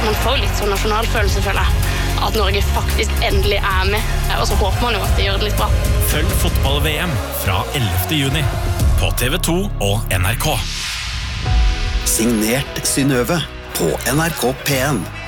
man får litt sånn nasjonalfølelse, føler jeg. At Norge faktisk endelig med. Og så håper man jo at det gjør det litt bra. Følg fotball-VM fra 11. juni på TV2 og NRK. Signert Synnøve på NRK P1.